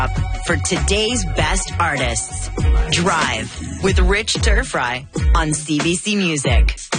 for today's best artists. Drive with Rich Turfry on CBC Music.